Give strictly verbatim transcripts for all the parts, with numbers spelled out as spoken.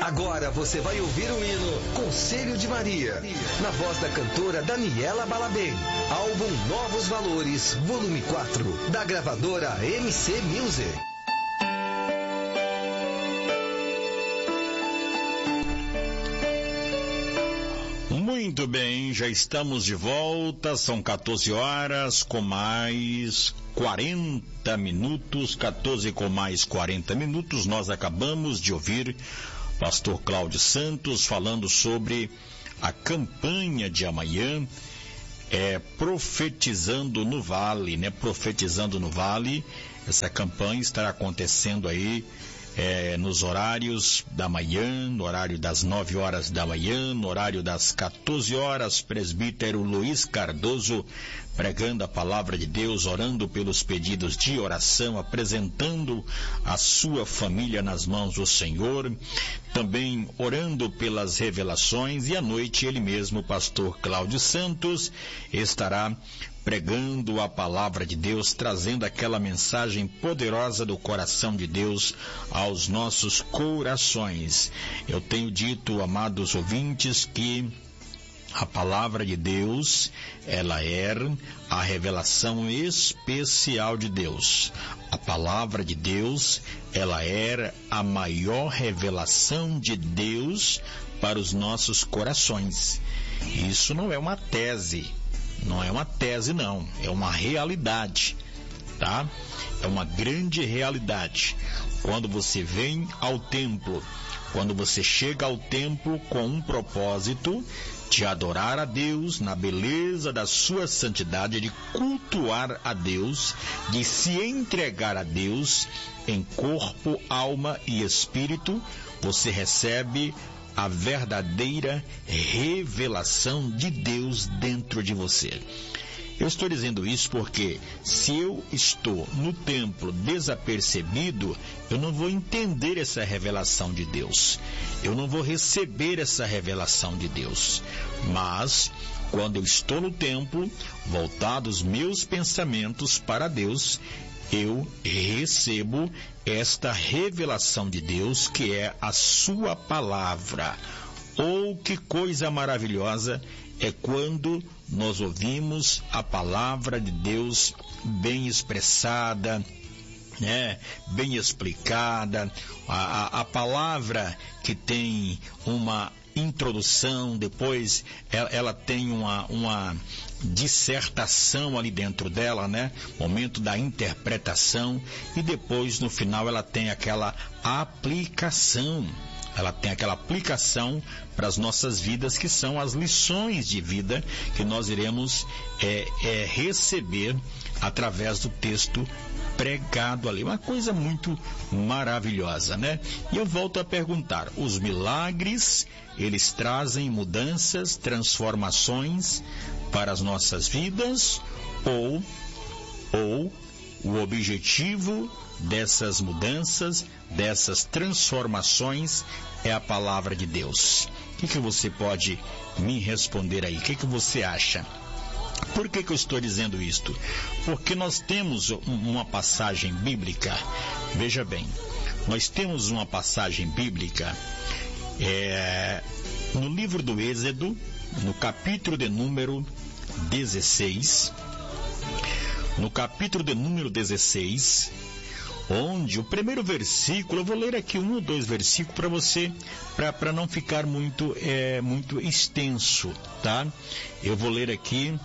Agora você vai ouvir o hino Conselho de Maria, na voz da cantora Daniela Balabem. Álbum Novos Valores, volume quatro, da gravadora M C Music. Muito bem, já estamos de volta, são quatorze horas com mais quarenta minutos, quatorze com mais quarenta minutos, nós acabamos de ouvir pastor Cláudio Santos falando sobre a campanha de amanhã, é, profetizando no vale, né, profetizando no vale. Essa campanha estará acontecendo aí É, nos horários da manhã, no horário das nove horas da manhã, no horário das quatorze horas, presbítero Luiz Cardoso pregando a palavra de Deus, orando pelos pedidos de oração, apresentando a sua família nas mãos do Senhor, também orando pelas revelações, e à noite ele mesmo, pastor Cláudio Santos, estará pregando a palavra de Deus, trazendo aquela mensagem poderosa do coração de Deus aos nossos corações. Eu tenho dito, amados ouvintes, que a palavra de Deus, ela é a revelação especial de Deus. A palavra de Deus, ela é a maior revelação de Deus para os nossos corações. Isso não é uma tese. Não é uma tese, não. É uma realidade, tá? É uma grande realidade. Quando você vem ao templo, quando você chega ao templo com um propósito de adorar a Deus na beleza da sua santidade, de cultuar a Deus, de se entregar a Deus em corpo, alma e espírito, você recebe a verdadeira revelação de Deus dentro de você. Eu estou dizendo isso porque se eu estou no templo desapercebido, eu não vou entender essa revelação de Deus. Eu não vou receber essa revelação de Deus. Mas, quando eu estou no templo, voltados meus pensamentos para Deus, eu recebo esta revelação de Deus, que é a sua palavra. Oh, que coisa maravilhosa é quando nós ouvimos a palavra de Deus bem expressada, né, bem explicada, a, a, a palavra que tem uma introdução, depois ela, ela tem uma, uma dissertação ali dentro dela, né? Momento da interpretação, e depois no final ela tem aquela aplicação. Ela tem aquela aplicação para as nossas vidas, que são as lições de vida que nós iremos é, é, receber através do texto pregado ali. Uma coisa muito maravilhosa, né? E eu volto a perguntar, os milagres, eles trazem mudanças, transformações para as nossas vidas, ou, ou o objetivo dessas mudanças, dessas transformações é a palavra de Deus? O que, que você pode me responder aí? O que, que você acha? Por que, que eu estou dizendo isto? Porque nós temos uma passagem bíblica, veja bem, nós temos uma passagem bíblica é, no livro do Êxodo, no capítulo de número dezesseis, no capítulo de número dezesseis, onde o primeiro versículo, eu vou ler aqui um ou dois versículos para você, para não ficar muito, é, muito extenso, tá? Eu vou ler aqui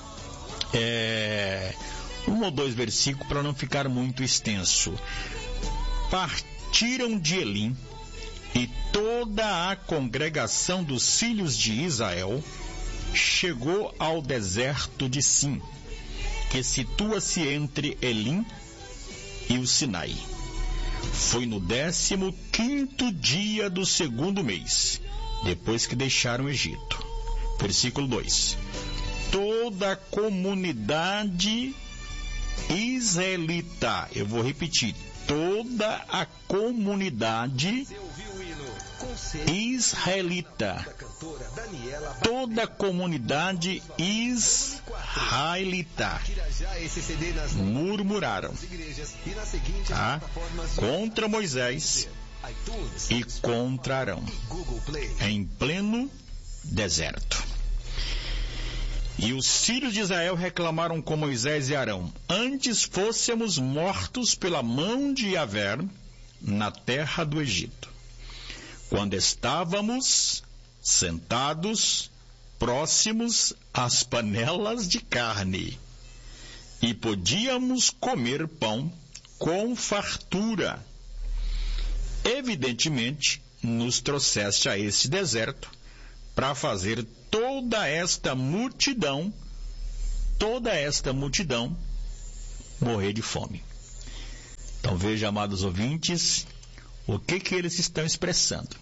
é, um ou dois versículos para não ficar muito extenso. Partiram de Elim, e toda a congregação dos filhos de Israel chegou ao deserto de Sim, que situa-se entre Elim e o Sinai. Foi no décimo quinto dia do segundo mês, depois que deixaram o Egito. Versículo dois. Toda a comunidade israelita, eu vou repetir, toda a comunidade israelita, toda a comunidade israelita murmuraram, tá, contra Moisés e encontrarão em pleno deserto. E os filhos de Israel reclamaram com Moisés e Arão: antes fôssemos mortos pela mão de Yahvé na terra do Egito, quando estávamos sentados próximos às panelas de carne, e podíamos comer pão com fartura. Evidentemente, nos trouxeste a este deserto para fazer toda esta multidão, toda esta multidão morrer de fome. Então veja, amados ouvintes, o que que eles estão expressando.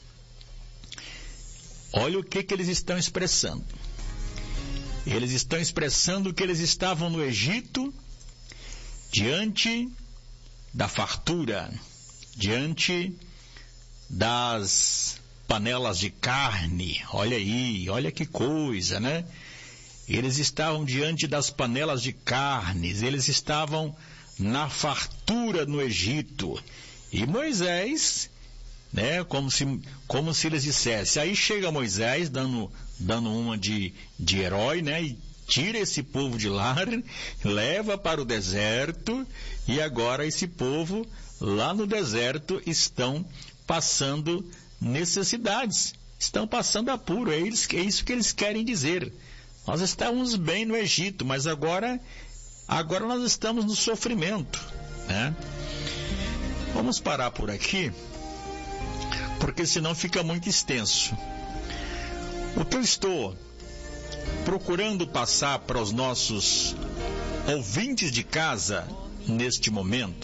Olha o que que eles estão expressando. Eles estão expressando que eles estavam no Egito diante da fartura, diante das panelas de carne. Olha aí, olha que coisa, né? Eles estavam diante das panelas de carnes, eles estavam na fartura no Egito. E Moisés, né, como se, como se eles dissessem, aí chega Moisés dando, dando uma de, de herói, né, e tira esse povo de lá, leva para o deserto, e agora esse povo lá no deserto estão passando necessidades, estão passando apuro. É isso, é isso que eles querem dizer. Nós estávamos bem no Egito, mas agora, agora nós estamos no sofrimento, né? Vamos parar por aqui, porque senão fica muito extenso. O que eu estou procurando passar para os nossos ouvintes de casa neste momento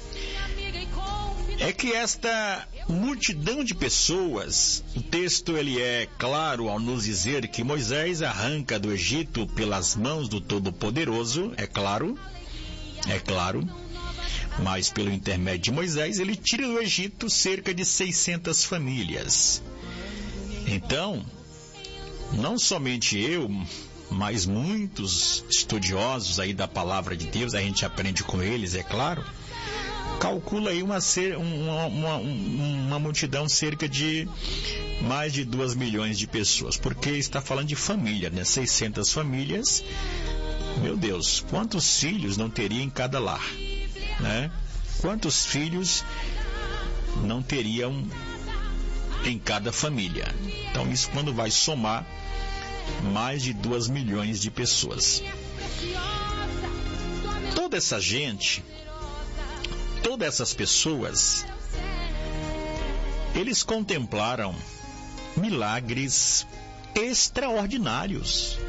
é que esta multidão de pessoas, o texto ele é claro ao nos dizer que Moisés arranca do Egito pelas mãos do Todo-Poderoso, é claro, é claro, mas pelo intermédio de Moisés ele tira do Egito cerca de seiscentas famílias. Então, não somente eu, mas muitos estudiosos aí da palavra de Deus, a gente aprende com eles, é claro, calcula aí uma, uma, uma, uma multidão cerca de mais de duas milhões de pessoas, porque está falando de família, né? seiscentas famílias, meu Deus, quantos filhos não teria em cada lar, né? Quantos filhos não teriam em cada família? Então isso quando vai somar mais de duas milhões de pessoas. Toda essa gente, todas essas pessoas, eles contemplaram milagres extraordinários.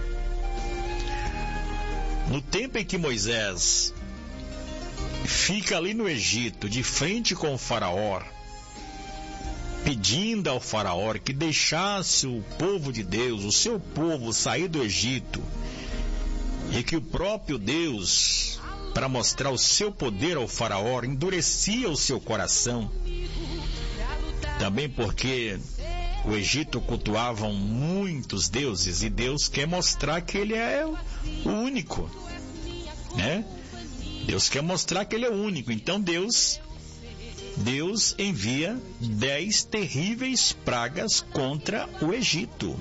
No tempo em que Moisés fica ali no Egito, de frente com o faraó, pedindo ao faraó que deixasse o povo de Deus, o seu povo, sair do Egito, e que o próprio Deus, para mostrar o seu poder ao faraó, endurecia o seu coração. Também porque o Egito cultuavam muitos deuses, e Deus quer mostrar que ele é o único, né? Deus quer mostrar que ele é o único. Então Deus, Deus envia dez terríveis pragas contra o Egito.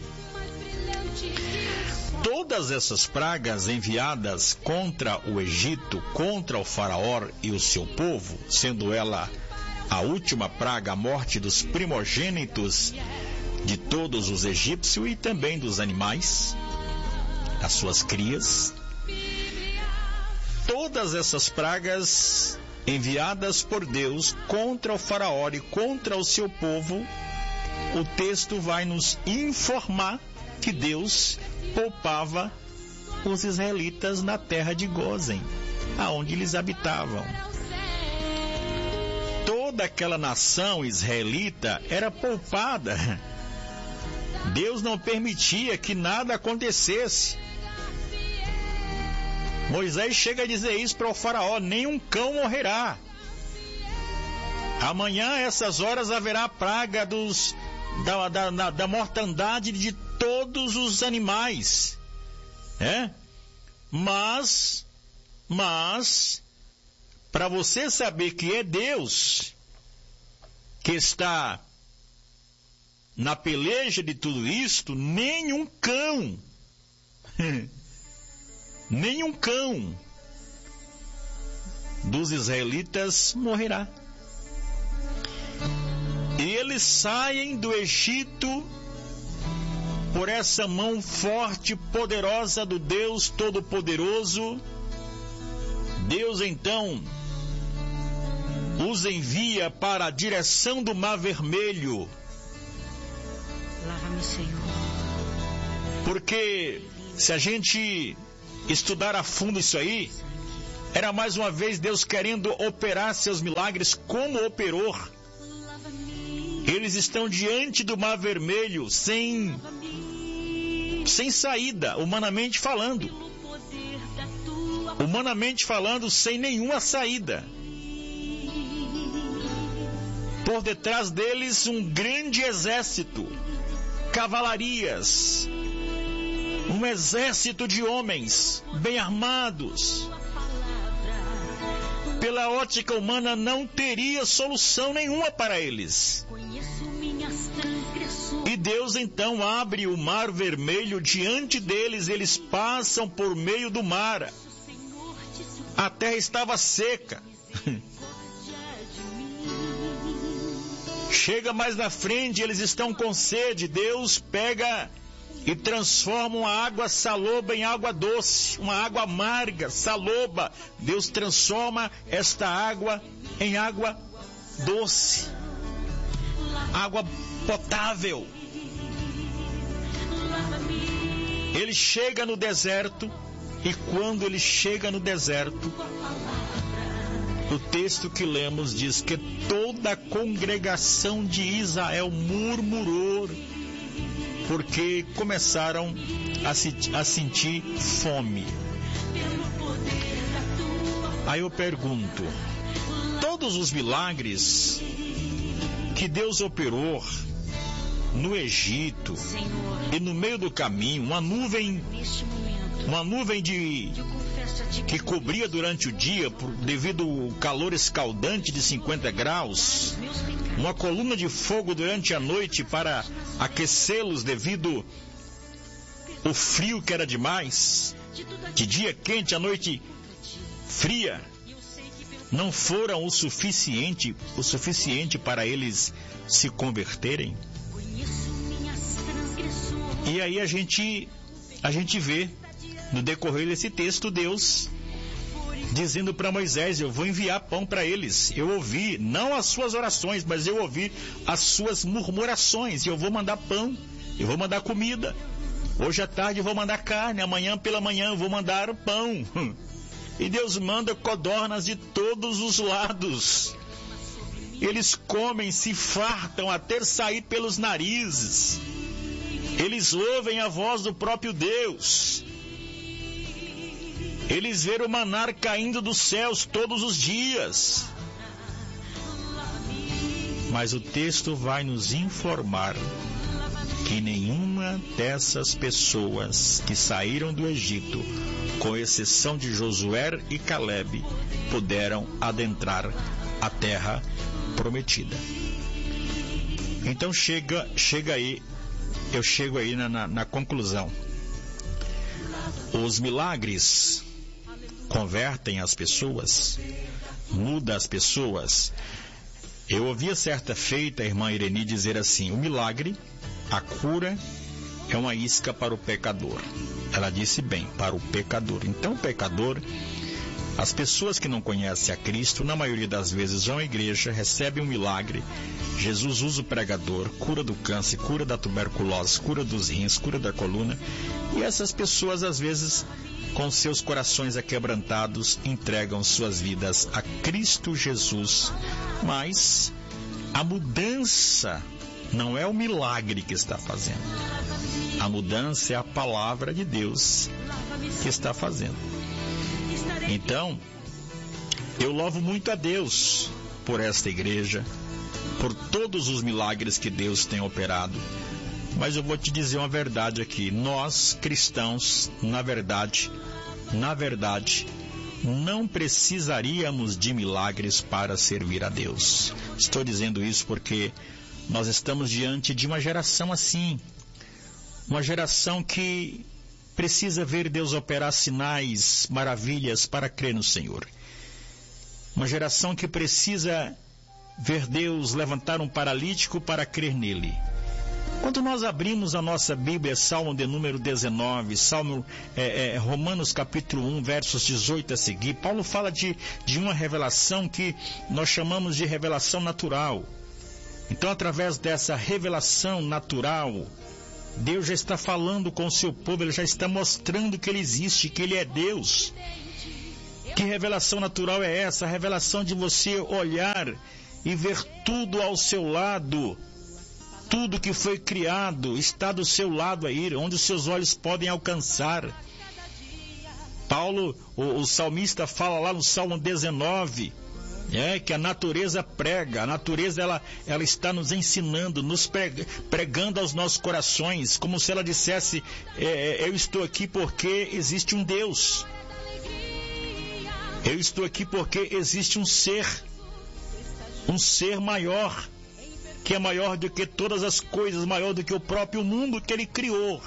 Todas essas pragas enviadas contra o Egito, contra o faraó e o seu povo, sendo ela a última praga, a morte dos primogênitos de todos os egípcios e também dos animais, as suas crias. Todas essas pragas enviadas por Deus contra o faraó e contra o seu povo, o texto vai nos informar que Deus poupava os israelitas na terra de Gósen, aonde eles habitavam. Toda aquela nação israelita era poupada. Deus não permitia que nada acontecesse. Moisés chega a dizer isso para o faraó: nem um cão morrerá. Amanhã, essas horas, haverá praga dos, da, da, da, da mortandade de todos os animais. É? Mas, mas, para você saber que é Deus, que está na peleja de tudo isto, nenhum cão, nenhum cão dos israelitas morrerá. E eles saem do Egito por essa mão forte e poderosa do Deus Todo-Poderoso. Deus então os envia para a direção do Mar Vermelho. Lava-me, Senhor. Porque se a gente estudar a fundo isso aí, era mais uma vez Deus querendo operar seus milagres como operou. Eles estão diante do Mar Vermelho sem, sem saída, humanamente falando. Humanamente falando, sem nenhuma saída. Por detrás deles um grande exército, cavalarias, um exército de homens bem armados. Pela ótica humana não teria solução nenhuma para eles. E Deus então abre o Mar Vermelho diante deles, eles passam por meio do mar. A terra estava seca. Chega mais na frente, eles estão com sede. Deus pega e transforma a água saloba em água doce, uma água amarga, saloba. Deus transforma esta água em água doce, água potável. Ele chega no deserto, e quando ele chega no deserto, o texto que lemos diz que toda a congregação de Israel murmurou, porque começaram a, se, a sentir fome. Aí eu pergunto, todos os milagres que Deus operou no Egito, e no meio do caminho, uma nuvem, uma nuvem de, que cobria durante o dia, por, devido ao calor escaldante de cinquenta graus, uma coluna de fogo durante a noite para aquecê-los devido ao frio que era demais, de dia quente, a noite fria, não foram o suficiente, o suficiente para eles se converterem. E aí a gente, a gente vê no decorrer desse texto Deus dizendo para Moisés: eu vou enviar pão para eles. Eu ouvi, não as suas orações, mas eu ouvi as suas murmurações, e eu vou mandar pão, eu vou mandar comida. Hoje à tarde eu vou mandar carne, amanhã pela manhã eu vou mandar pão. E Deus manda codornas de todos os lados. Eles comem, se fartam até sair pelos narizes. Eles ouvem a voz do próprio Deus. Eles veem o maná caindo dos céus todos os dias. Mas o texto vai nos informar que nenhuma dessas pessoas que saíram do Egito, com exceção de Josué e Caleb, puderam adentrar a terra prometida. Então chega, chega aí, eu chego aí na, na, na conclusão. Os milagres convertem as pessoas, mudam as pessoas. Eu ouvia certa feita a irmã Ireni dizer assim: o milagre, a cura, é uma isca para o pecador. Ela disse bem, para o pecador. Então o pecador, as pessoas que não conhecem a Cristo, na maioria das vezes vão à igreja, recebem um milagre. Jesus usa o pregador, cura do câncer, cura da tuberculose, cura dos rins, cura da coluna. E essas pessoas, às vezes, com seus corações aquebrantados, entregam suas vidas a Cristo Jesus. Mas a mudança não é o milagre que está fazendo. A mudança é a palavra de Deus que está fazendo. Então, eu louvo muito a Deus por esta igreja, por todos os milagres que Deus tem operado. Mas eu vou te dizer uma verdade aqui. Nós, cristãos, na verdade, na verdade, não precisaríamos de milagres para servir a Deus. Estou dizendo isso porque nós estamos diante de uma geração assim, uma geração que precisa ver Deus operar sinais, maravilhas para crer no Senhor. Uma geração que precisa ver Deus levantar um paralítico para crer nele. Quando nós abrimos a nossa Bíblia, Salmo de número dezenove, Salmo, é, é, Romanos capítulo um, versos dezoito a seguir, Paulo fala de, de uma revelação que nós chamamos de revelação natural. Então, através dessa revelação natural, Deus já está falando com o seu povo, Ele já está mostrando que Ele existe, que Ele é Deus. Que revelação natural é essa? A revelação de você olhar e ver tudo ao seu lado. Tudo que foi criado está do seu lado aí, onde os seus olhos podem alcançar. Paulo, o, o salmista, fala lá no Salmo dezenove, é, que a natureza prega, a natureza ela, ela está nos ensinando, nos prega, pregando aos nossos corações, como se ela dissesse, é, eu estou aqui porque existe um Deus. Eu estou aqui porque existe um ser, um ser maior, que é maior do que todas as coisas, maior do que o próprio mundo que Ele criou.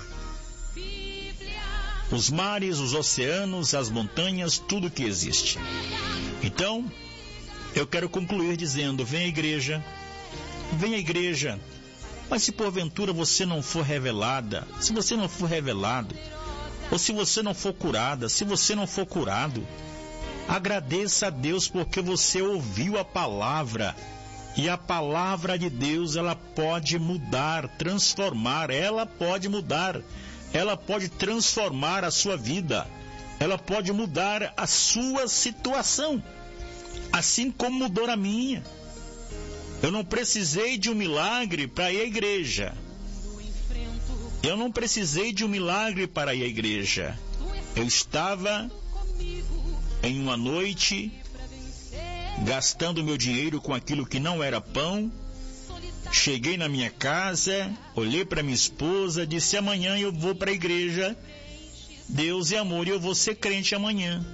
Os mares, os oceanos, as montanhas, tudo que existe. Então, eu quero concluir dizendo, vem à igreja, vem à igreja, mas se porventura você não for revelada, se você não for revelado, ou se você não for curada, se você não for curado, agradeça a Deus porque você ouviu a palavra. E a palavra de Deus, ela pode mudar, transformar, ela pode mudar, ela pode transformar a sua vida, ela pode mudar a sua situação, assim como mudou a minha. Eu não precisei de um milagre para ir à igreja, eu não precisei de um milagre para ir à igreja, eu estava em uma noite gastando meu dinheiro com aquilo que não era pão. Cheguei na minha casa, olhei para minha esposa, disse, amanhã eu vou para a igreja, Deus é amor e eu vou ser crente amanhã.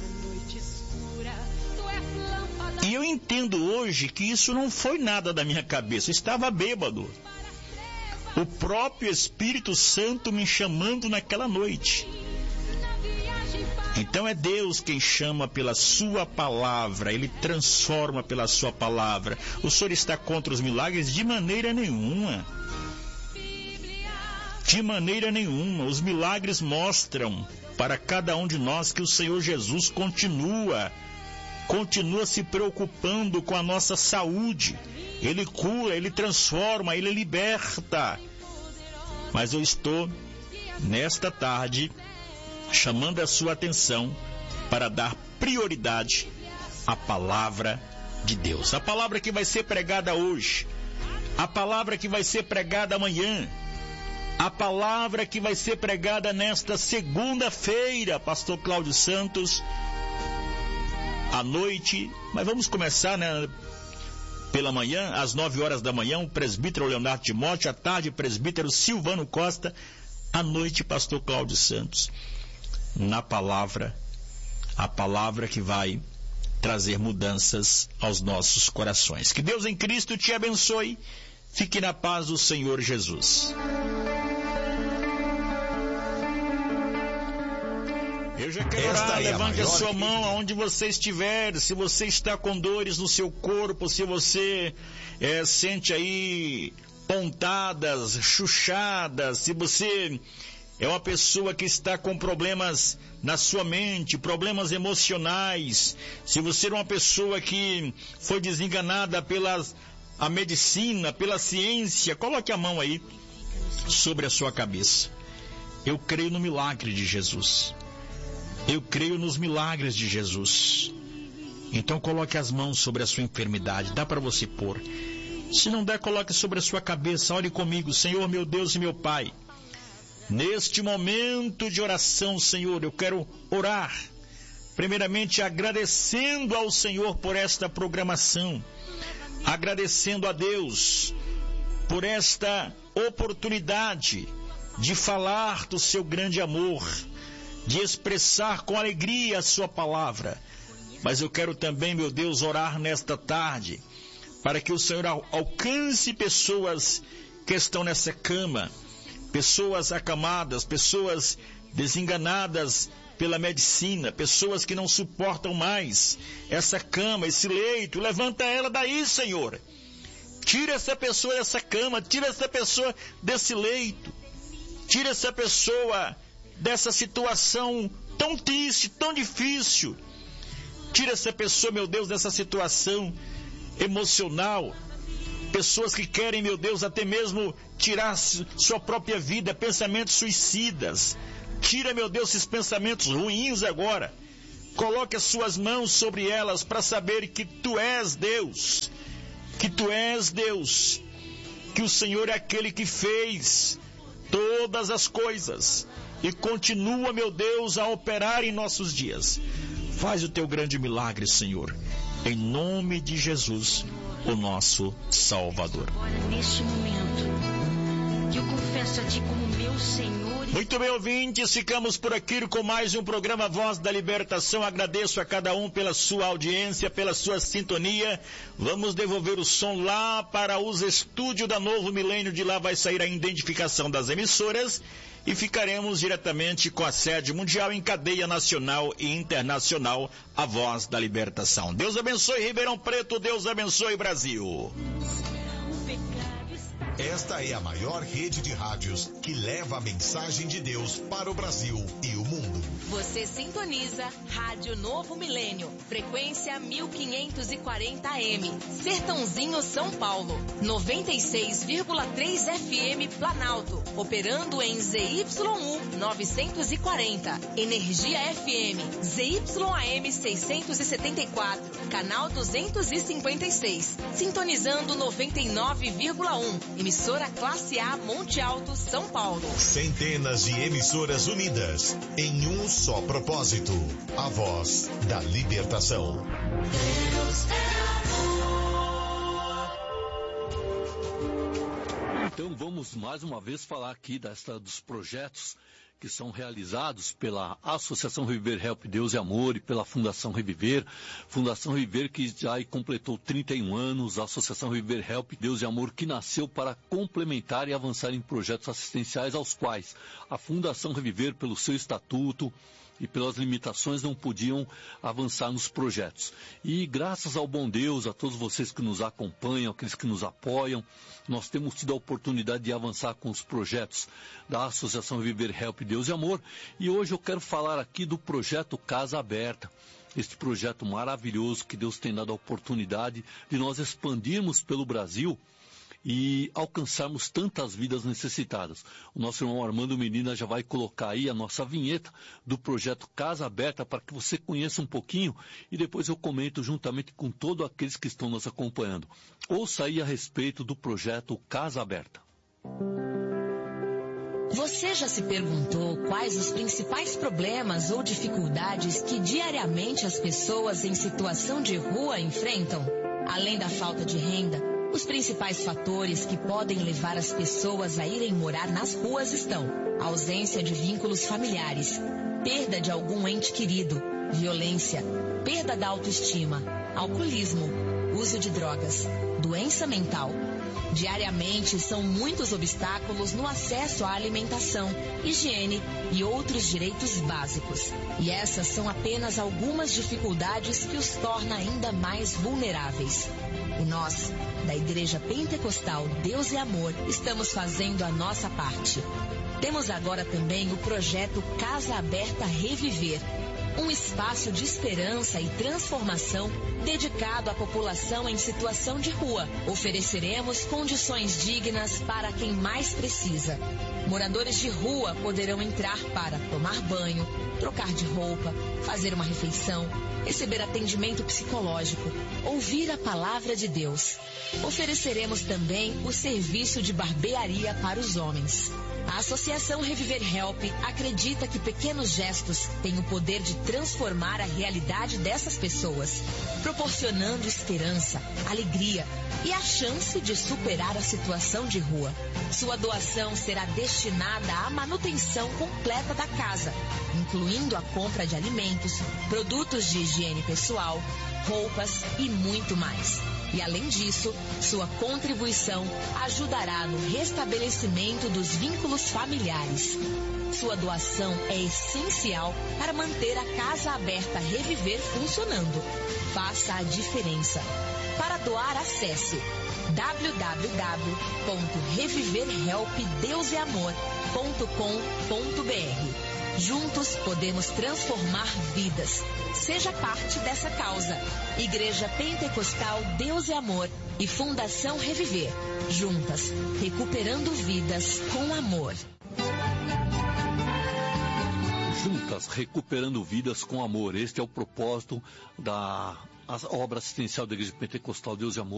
E eu entendo hoje que isso não foi nada da minha cabeça, eu estava bêbado. O próprio Espírito Santo me chamando naquela noite. Então é Deus quem chama pela sua palavra, Ele transforma pela sua palavra. O Senhor está contra os milagres? De maneira nenhuma. De maneira nenhuma. Os milagres mostram para cada um de nós que o Senhor Jesus continua, continua se preocupando com a nossa saúde. Ele cura, Ele transforma, Ele liberta. Mas eu estou, nesta tarde, chamando a sua atenção para dar prioridade à palavra de Deus. A palavra que vai ser pregada hoje, a palavra que vai ser pregada amanhã, a palavra que vai ser pregada nesta segunda-feira, pastor Cláudio Santos, à noite. Mas vamos começar, né? Pela manhã, às nove horas da manhã, o presbítero Leonardo Timóteo, à tarde, o presbítero Silvano Costa, à noite, pastor Cláudio Santos. Na palavra, a palavra que vai trazer mudanças aos nossos corações. Que Deus em Cristo te abençoe. Fique na paz do Senhor Jesus. Eu já quero orar, levante a sua mão aonde você estiver. Se você está com dores no seu corpo, se você é, sente aí pontadas, chuchadas, se você é uma pessoa que está com problemas na sua mente, problemas emocionais, se você é uma pessoa que foi desenganada pela a medicina, pela ciência, coloque a mão aí sobre a sua cabeça. Eu creio no milagre de Jesus. Eu creio nos milagres de Jesus. Então coloque as mãos sobre a sua enfermidade. Dá para você pôr. Se não der, coloque sobre a sua cabeça. Ore comigo, Senhor, meu Deus e meu Pai. Neste momento de oração, Senhor, eu quero orar, primeiramente agradecendo ao Senhor por esta programação, agradecendo a Deus por esta oportunidade de falar do seu grande amor, de expressar com alegria a sua palavra. Mas eu quero também, meu Deus, orar nesta tarde, para que o Senhor alcance pessoas que estão nessa cama, pessoas acamadas, pessoas desenganadas pela medicina, pessoas que não suportam mais essa cama, esse leito. Levanta ela daí, Senhor. Tira essa pessoa dessa cama, tira essa pessoa desse leito, tira essa pessoa dessa situação tão triste, tão difícil. Tira essa pessoa, meu Deus, dessa situação emocional. Pessoas que querem, meu Deus, até mesmo tirar sua própria vida, pensamentos suicidas. Tira, meu Deus, esses pensamentos ruins agora. Coloque as suas mãos sobre elas para saber que Tu és Deus. Que Tu és Deus. Que o Senhor é aquele que fez todas as coisas e continua, meu Deus, a operar em nossos dias. Faz o Teu grande milagre, Senhor, em nome de Jesus, o nosso Salvador. Agora, neste momento, que eu confesso a Ti como meu Senhor. Muito bem, ouvintes, ficamos por aqui com mais um programa Voz da Libertação. Agradeço a cada um pela sua audiência, pela sua sintonia. Vamos devolver o som lá para os estúdios da Novo Milênio. De lá vai sair a identificação das emissoras e ficaremos diretamente com a sede mundial em cadeia nacional e internacional, a Voz da Libertação. Deus abençoe Ribeirão Preto, Deus abençoe Brasil. Esta é a maior rede de rádios que leva a mensagem de Deus para o Brasil e o mundo. Você sintoniza Rádio Novo Milênio, frequência mil quinhentos e quarenta A M, Sertãozinho, São Paulo, noventa e seis vírgula três F M Planalto, operando em Z Y U novecentos e quarenta, Energia F M, Z Y A M seiscentos e setenta e quatro, canal duzentos e cinquenta e seis, sintonizando noventa e nove vírgula um, emissora Classe A Monte Alto, São Paulo. Centenas de emissoras unidas em um só propósito, a Voz da Libertação. Deus é amor. Então vamos mais uma vez falar aqui desta, dos projetos que são realizados pela Associação Reviver Help Deus e Amor e pela Fundação Reviver. Fundação Reviver que já completou trinta e um anos, a Associação Reviver Help Deus e Amor que nasceu para complementar e avançar em projetos assistenciais aos quais a Fundação Reviver, pelo seu estatuto e pelas limitações, não podiam avançar nos projetos. E graças ao bom Deus, a todos vocês que nos acompanham, aqueles que nos apoiam, nós temos tido a oportunidade de avançar com os projetos da Associação Viver Help Deus e Amor. E hoje eu quero falar aqui do projeto Casa Aberta. Este projeto maravilhoso que Deus tem dado a oportunidade de nós expandirmos pelo Brasil e alcançarmos tantas vidas necessitadas. O nosso irmão Armando Menina já vai colocar aí a nossa vinheta do projeto Casa Aberta para que você conheça um pouquinho e depois eu comento juntamente com todos aqueles que estão nos acompanhando. Ouça aí a respeito do projeto Casa Aberta. Você já se perguntou quais os principais problemas ou dificuldades que diariamente as pessoas em situação de rua enfrentam? Além da falta de renda, os principais fatores que podem levar as pessoas a irem morar nas ruas estão: ausência de vínculos familiares, perda de algum ente querido, violência, perda da autoestima, alcoolismo, uso de drogas, doença mental. Diariamente são muitos obstáculos no acesso à alimentação, higiene e outros direitos básicos. E essas são apenas algumas dificuldades que os torna ainda mais vulneráveis. E nós, da Igreja Pentecostal Deus e Amor, estamos fazendo a nossa parte. Temos agora também o projeto Casa Aberta Reviver, um espaço de esperança e transformação dedicado à população em situação de rua. Ofereceremos condições dignas para quem mais precisa. Moradores de rua poderão entrar para tomar banho, trocar de roupa, fazer uma refeição, receber atendimento psicológico, ouvir a palavra de Deus. Ofereceremos também o serviço de barbearia para os homens. A Associação Reviver Help acredita que pequenos gestos têm o poder de transformar a realidade dessas pessoas, proporcionando esperança, alegria e a chance de superar a situação de rua. Sua doação será destinada à manutenção completa da casa, incluindo a compra de alimentos, produtos de higiene pessoal, roupas e muito mais. E além disso, sua contribuição ajudará no restabelecimento dos vínculos familiares. Sua doação é essencial para manter a Casa Aberta Reviver funcionando. Faça a diferença. Para doar, acesse w w w ponto reviver help deus e amor ponto com ponto b r. Juntos podemos transformar vidas. Seja parte dessa causa. Igreja Pentecostal Deus e Amor e Fundação Reviver. Juntas, recuperando vidas com amor. Juntas, recuperando vidas com amor. Este é o propósito da obra assistencial da Igreja Pentecostal Deus e Amor.